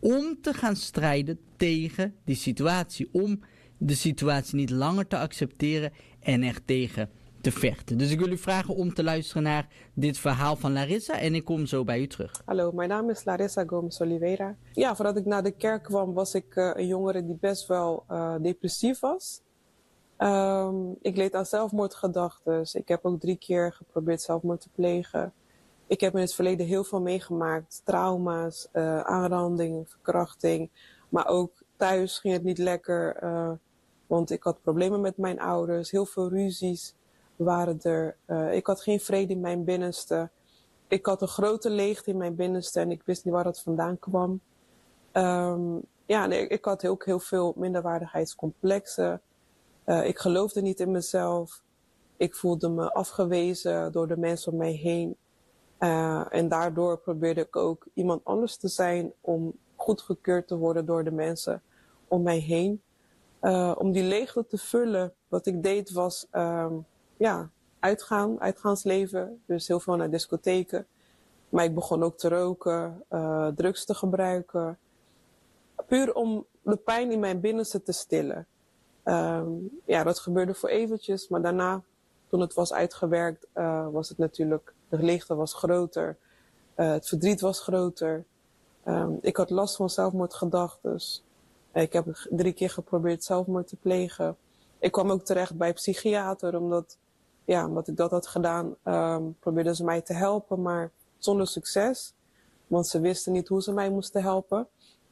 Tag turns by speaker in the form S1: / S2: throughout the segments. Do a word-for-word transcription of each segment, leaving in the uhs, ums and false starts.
S1: om te gaan strijden tegen die situatie. Om de situatie niet langer te accepteren en er tegen te vechten. Dus ik wil u vragen om te luisteren naar dit verhaal van Larissa en ik kom zo bij u terug.
S2: Hallo, mijn naam is Larissa Gomes Oliveira. Ja, voordat ik naar de kerk kwam was ik uh, een jongere die best wel uh, depressief was. Um, ik leed aan zelfmoordgedachten. Ik heb ook drie keer geprobeerd zelfmoord te plegen. Ik heb in het verleden heel veel meegemaakt. Trauma's, uh, aanranding, verkrachting. Maar ook thuis ging het niet lekker. Uh, want ik had problemen met mijn ouders. Heel veel ruzies waren er. Uh, ik had geen vrede in mijn binnenste. Ik had een grote leegte in mijn binnenste en ik wist niet waar dat vandaan kwam. Um, ja, nee, ik had ook heel veel minderwaardigheidscomplexen. Uh, ik geloofde niet in mezelf. Ik voelde me afgewezen door de mensen om mij heen. Uh, en daardoor probeerde ik ook iemand anders te zijn om goedgekeurd te worden door de mensen om mij heen. Uh, om die leegte te vullen, wat ik deed was um, ja, uitgaan, uitgaansleven. Dus heel veel naar discotheken. Maar ik begon ook te roken, uh, drugs te gebruiken. Puur om de pijn in mijn binnenste te stillen. Um, ja, dat gebeurde voor eventjes, maar daarna, toen het was uitgewerkt, uh, was het natuurlijk, de leegte was groter, uh, het verdriet was groter. Um, ik had last van zelfmoordgedachten. Ik heb drie keer geprobeerd zelfmoord te plegen. Ik kwam ook terecht bij een psychiater, omdat, ja, omdat ik dat had gedaan, um, probeerden ze mij te helpen, maar zonder succes. Want ze wisten niet hoe ze mij moesten helpen.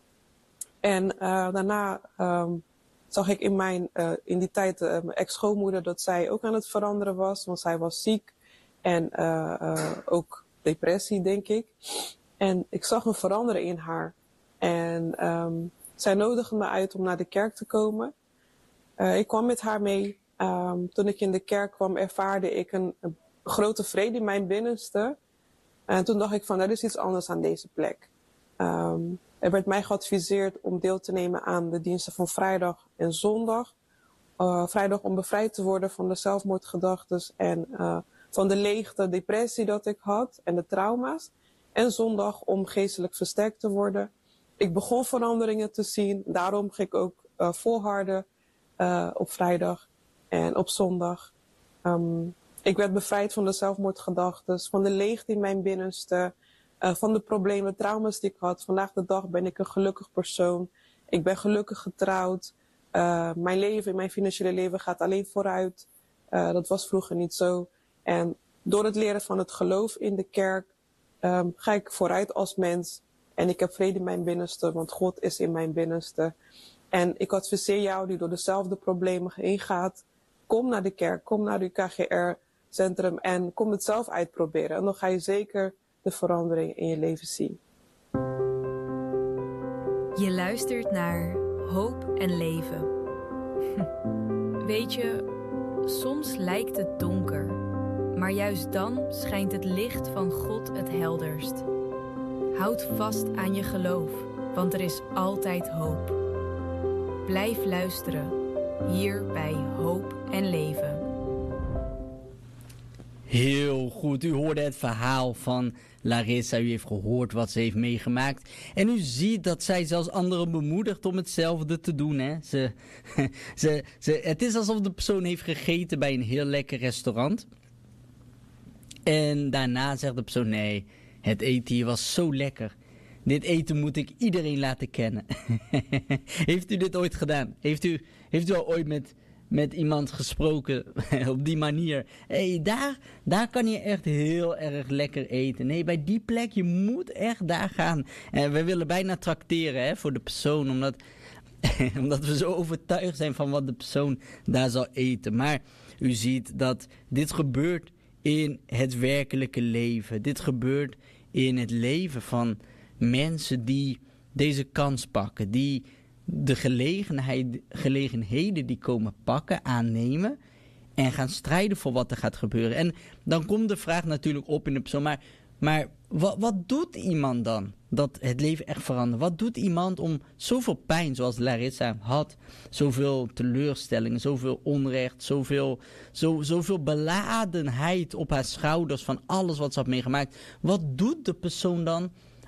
S2: En uh, daarna um, zag ik in, mijn, uh, in die tijd uh, mijn ex-schoonmoeder dat zij ook aan het veranderen was. Want zij was ziek en uh, uh, ook depressie, denk ik. En ik zag een veranderen in haar. En um, zij nodigde me uit om naar de kerk te komen. Uh, ik kwam met haar mee. Um, toen ik in de kerk kwam ervaarde ik een, een grote vrede in mijn binnenste. En toen dacht ik van, er is iets anders aan deze plek. Um, er werd mij geadviseerd om deel te nemen aan de diensten van vrijdag en zondag. Uh, vrijdag om bevrijd te worden van de zelfmoordgedachten en uh, van de leegte, depressie dat ik had en de trauma's. En zondag om geestelijk versterkt te worden. Ik begon veranderingen te zien. Daarom ging ik ook uh, volharden uh, op vrijdag en op zondag. Um, ik werd bevrijd van de zelfmoordgedachten, van de leegte in mijn binnenste. Uh, van de problemen, trauma's die ik had. Vandaag de dag ben ik een gelukkig persoon. Ik ben gelukkig getrouwd. Uh, mijn leven, mijn financiële leven gaat alleen vooruit. Uh, dat was vroeger niet zo. En door het leren van het geloof in de kerk um, ga ik vooruit als mens. En ik heb vrede in mijn binnenste, want God is in mijn binnenste. En ik adviseer jou die door dezelfde problemen heen gaat. Kom naar de kerk, kom naar de K G R-centrum en kom het zelf uitproberen. En dan ga je zeker de verandering in je leven zien.
S3: Je luistert naar Hoop en Leven. Weet je, soms lijkt het donker, maar juist dan schijnt het licht van God het helderst. Houd vast aan je geloof, want er is altijd hoop. Blijf luisteren, hier bij Hoop en Leven.
S1: Heel goed, u hoorde het verhaal van Larissa, u heeft gehoord wat ze heeft meegemaakt. En u ziet dat zij zelfs anderen bemoedigt om hetzelfde te doen. Hè? Ze, ze, ze, het is alsof de persoon heeft gegeten bij een heel lekker restaurant. En daarna zegt de persoon, nee, het eten hier was zo lekker. Dit eten moet ik iedereen laten kennen. Heeft u dit ooit gedaan? Heeft u, heeft u al ooit met... met iemand gesproken op die manier. Hé, hey, daar, daar kan je echt heel erg lekker eten. Nee, bij die plek, je moet echt daar gaan. En we willen bijna trakteren hè, voor de persoon, omdat, omdat we zo overtuigd zijn van wat de persoon daar zal eten. Maar u ziet dat dit gebeurt in het werkelijke leven. Dit gebeurt in het leven van mensen die deze kans pakken, die de gelegenheid, gelegenheden die komen pakken, aannemen en gaan strijden voor wat er gaat gebeuren. En dan komt de vraag natuurlijk op in de persoon, maar, maar wat, wat doet iemand dan dat het leven echt verandert? Wat doet iemand om zoveel pijn zoals Larissa had, zoveel teleurstellingen, zoveel onrecht, zoveel, zo, zoveel beladenheid op haar schouders van alles wat ze had meegemaakt? Wat doet de persoon dan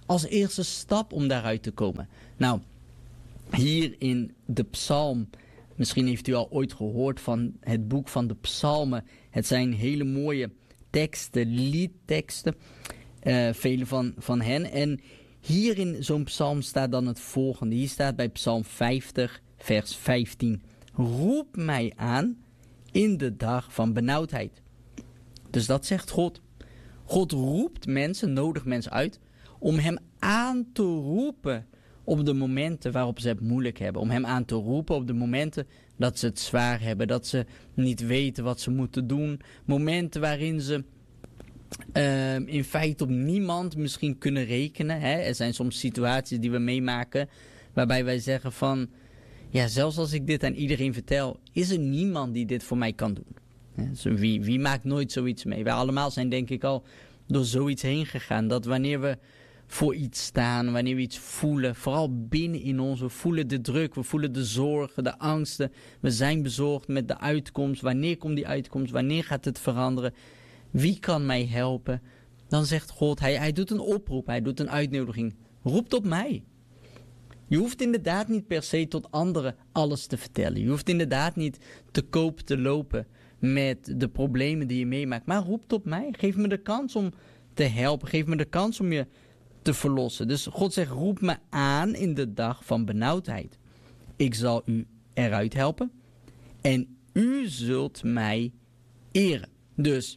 S1: als eerste stap om daaruit te komen. Nou, hier in de psalm, misschien heeft u al ooit gehoord van het boek van de psalmen. Het zijn hele mooie teksten, liedteksten, uh, vele van, van hen. En hier in zo'n psalm staat dan het volgende. Hier staat bij psalm vijftig, vers vijftien. Roep mij aan in de dag van benauwdheid. Dus dat zegt God. God roept mensen, nodigt mensen uit om hem aan te roepen op de momenten waarop ze het moeilijk hebben. Om hem aan te roepen op de momenten dat ze het zwaar hebben. Dat ze niet weten wat ze moeten doen. Momenten waarin ze uh, in feite op niemand misschien kunnen rekenen. Hè? Er zijn soms situaties die we meemaken waarbij wij zeggen van, ja, zelfs als ik dit aan iedereen vertel, is er niemand die dit voor mij kan doen. Dus wie, wie maakt nooit zoiets mee? Wij allemaal zijn denk ik al door zoiets heen gegaan. Dat wanneer we voor iets staan, wanneer we iets voelen, vooral binnen in ons, we voelen de druk, we voelen de zorgen, de angsten. We zijn bezorgd met de uitkomst. Wanneer komt die uitkomst? Wanneer gaat het veranderen? Wie kan mij helpen? Dan zegt God, hij, hij doet een oproep, hij doet een uitnodiging. Roep op mij. Je hoeft inderdaad niet per se tot anderen alles te vertellen. Je hoeft inderdaad niet te koop te lopen met de problemen die je meemaakt. Maar roep op mij. Geef me de kans om te helpen. Geef me de kans om je te verlossen. Dus God zegt, roep me aan in de dag van benauwdheid. Ik zal u eruit helpen. En u zult mij eren. Dus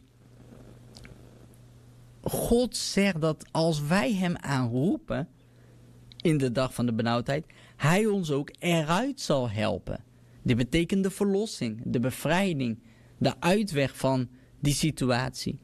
S1: God zegt dat als wij hem aanroepen in de dag van de benauwdheid, hij ons ook eruit zal helpen. Dit betekent de verlossing, de bevrijding, de uitweg van die situatie.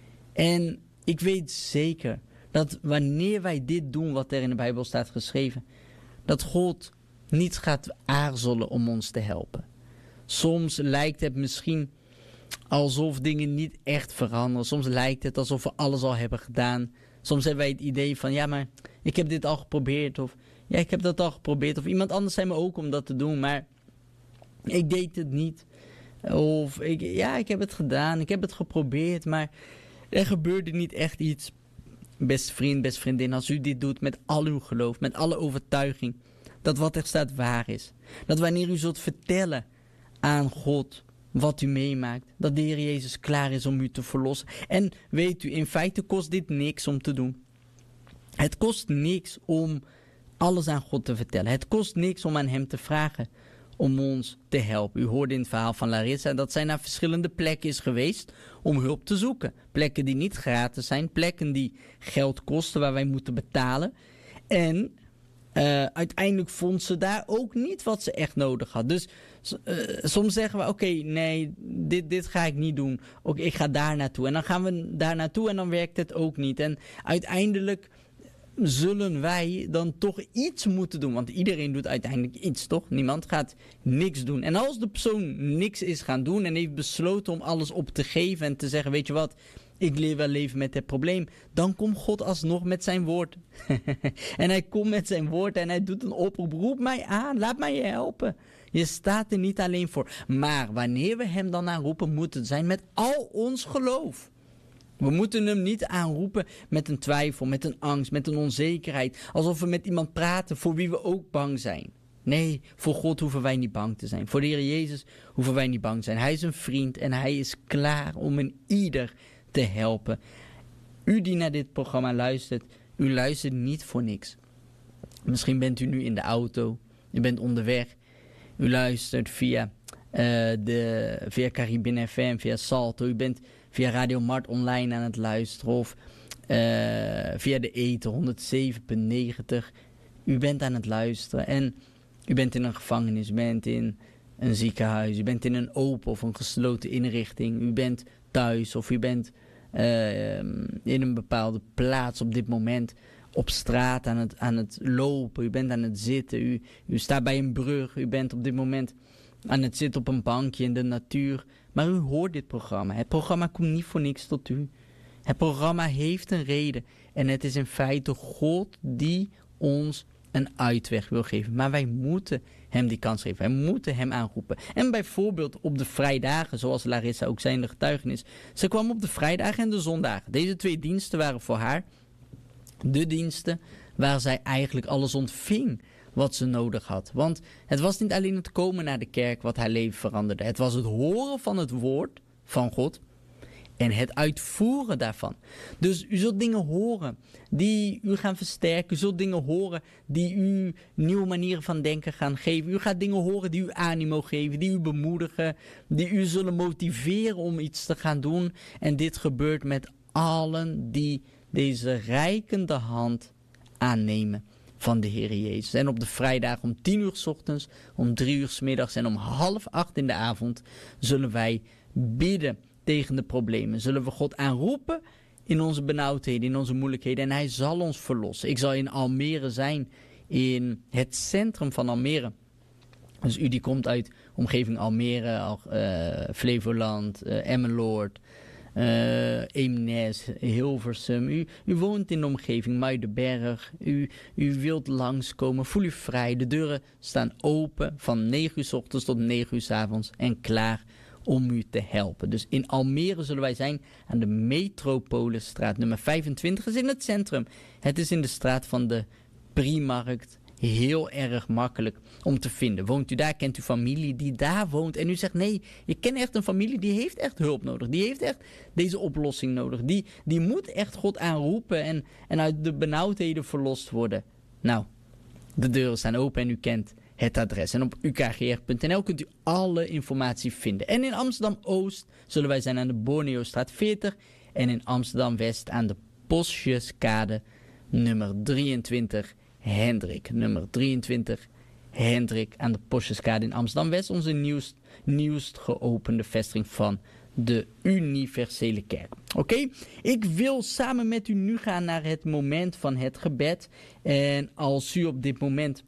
S1: En ik weet zeker dat wanneer wij dit doen wat er in de Bijbel staat geschreven, dat God niet gaat aarzelen om ons te helpen. Soms lijkt het misschien alsof dingen niet echt veranderen. Soms lijkt het alsof we alles al hebben gedaan. Soms hebben wij het idee van, ja, maar ik heb dit al geprobeerd. Of ja, ik heb dat al geprobeerd. Of iemand anders zei me ook om dat te doen, maar ik deed het niet. Of ik, ja, ik heb het gedaan. Ik heb het geprobeerd, maar er gebeurde niet echt iets. Beste vriend, beste vriendin, als u dit doet met al uw geloof, met alle overtuiging, dat wat er staat waar is. Dat wanneer u zult vertellen aan God wat u meemaakt, dat de Heer Jezus klaar is om u te verlossen. En weet u, in feite kost dit niks om te doen. Het kost niks om alles aan God te vertellen. Het kost niks om aan hem te vragen om ons te helpen. U hoorde in het verhaal van Larissa dat zij naar verschillende plekken is geweest om hulp te zoeken. Plekken die niet gratis zijn, plekken die geld kosten, waar wij moeten betalen. En uh, uiteindelijk vond ze daar ook niet wat ze echt nodig had. Dus uh, soms zeggen we, oké, okay, nee, dit, dit ga ik niet doen. Oké, okay, ik ga daar naartoe. En dan gaan we daar naartoe en dan werkt het ook niet. En uiteindelijk zullen wij dan toch iets moeten doen. Want iedereen doet uiteindelijk iets, toch? Niemand gaat niks doen. En als de persoon niks is gaan doen en heeft besloten om alles op te geven en te zeggen, weet je wat, ik leer wel leven met het probleem, dan komt God alsnog met zijn woord. En hij komt met zijn woord en hij doet een oproep. Roep mij aan, laat mij je helpen. Je staat er niet alleen voor. Maar wanneer we hem dan aanroepen, moet het zijn met al ons geloof. We moeten hem niet aanroepen met een twijfel, met een angst, met een onzekerheid. Alsof we met iemand praten voor wie we ook bang zijn. Nee, voor God hoeven wij niet bang te zijn. Voor de Heer Jezus hoeven wij niet bang te zijn. Hij is een vriend en hij is klaar om een ieder te helpen. U die naar dit programma luistert, u luistert niet voor niks. Misschien bent u nu in de auto, u bent onderweg. U luistert via, uh, de, via Caribbean F M, via Salto. U bent via Radio Mart online aan het luisteren of uh, via de Ether honderdzeven punt negentig. U bent aan het luisteren en u bent in een gevangenis, u bent in een ziekenhuis, u bent in een open of een gesloten inrichting. U bent thuis of u bent uh, in een bepaalde plaats op dit moment op straat aan het, aan het lopen. U bent aan het zitten, u, u staat bij een brug, u bent op dit moment aan het zitten op een bankje in de natuur. Maar u hoort dit programma. Het programma komt niet voor niks tot u. Het programma heeft een reden. En het is in feite God die ons een uitweg wil geven. Maar wij moeten hem die kans geven. Wij moeten hem aanroepen. En bijvoorbeeld op de vrijdagen, zoals Larissa ook zei in de getuigenis. Ze kwam op de vrijdagen en de zondagen. Deze twee diensten waren voor haar de diensten waar zij eigenlijk alles ontving wat ze nodig had. Want het was niet alleen het komen naar de kerk wat haar leven veranderde. Het was het horen van het woord van God en het uitvoeren daarvan. Dus u zult dingen horen die u gaan versterken. U zult dingen horen die u nieuwe manieren van denken gaan geven. U gaat dingen horen die u animo geven, die u bemoedigen, die u zullen motiveren om iets te gaan doen. En dit gebeurt met allen die deze reikende hand aannemen van de Heer Jezus. En op de vrijdag om tien uur 's ochtends, om drie uur 's middags en om half acht in de avond zullen wij bidden tegen de problemen. Zullen we God aanroepen in onze benauwdheden, in onze moeilijkheden. En hij zal ons verlossen. Ik zal in Almere zijn, in het centrum van Almere. Dus u die komt uit omgeving Almere, uh, Flevoland, uh, Emmeloord, uh, Eemnes, Hilversum. U, u woont in de omgeving Muidenberg. U, u wilt langskomen. Voel u vrij. De deuren staan open van negen uur 's ochtends tot negen uur 's avonds en klaar om u te helpen. Dus in Almere zullen wij zijn aan de Metropolisstraat nummer vijfentwintig. is in het centrum. Het is in de straat van de Primarkt. Heel erg makkelijk om te vinden. Woont u daar, kent u familie die daar woont en u zegt nee, ik ken echt een familie die heeft echt hulp nodig. Die heeft echt deze oplossing nodig. Die, die moet echt God aanroepen en, en uit de benauwdheden verlost worden. Nou, de deuren staan open en u kent het adres. En op u k g r punt n l kunt u alle informatie vinden. En in Amsterdam-Oost zullen wij zijn aan de Borneostraat veertig. En in Amsterdam-West aan de Posjeskade nummer drieëntwintig Hendrik. Nummer drieëntwintig Hendrik aan de Posjeskade in Amsterdam-West. Onze nieuwst, nieuwst geopende vestiging van de Universele Kerk. Oké, okay? Ik wil samen met u nu gaan naar het moment van het gebed. En als u op dit moment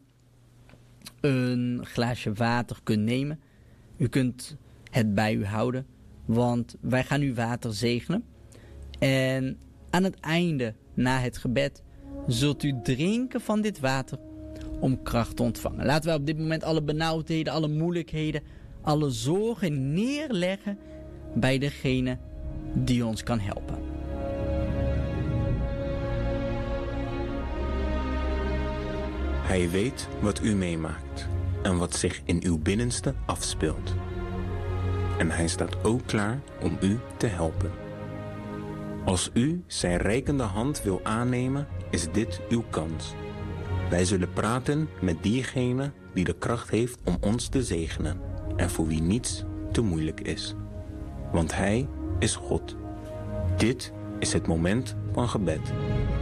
S1: een glaasje water kunt nemen, u kunt het bij u houden, want wij gaan u water zegenen. En aan het einde, na het gebed, zult u drinken van dit water om kracht te ontvangen. Laten wij op dit moment alle benauwdheden, alle moeilijkheden, alle zorgen neerleggen bij degene die ons kan helpen.
S4: Hij weet wat u meemaakt en wat zich in uw binnenste afspeelt. En hij staat ook klaar om u te helpen. Als u zijn reikende hand wil aannemen, is dit uw kans. Wij zullen praten met diegene die de kracht heeft om ons te zegenen en voor wie niets te moeilijk is. Want hij is God. Dit is het moment van gebed.